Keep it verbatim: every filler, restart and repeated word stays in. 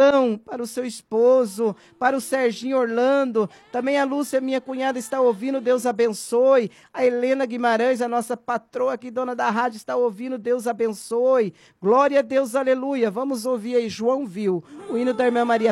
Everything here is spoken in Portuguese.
João, para o seu esposo, para o Serginho Orlando, também a Lúcia, minha cunhada, está ouvindo, Deus abençoe. A Helena Guimarães, a nossa patroa aqui, dona da rádio, está ouvindo, Deus abençoe. Glória a Deus, aleluia. Vamos ouvir aí, João viu, o hino da irmã Maria